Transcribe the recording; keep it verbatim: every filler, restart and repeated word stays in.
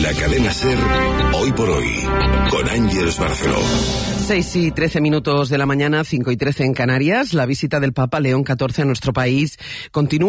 La cadena SER, hoy por hoy, con Ángeles Barceló. seis y trece minutos de la mañana, cinco y trece en Canarias. La visita del Papa León catorce a nuestro país continúa.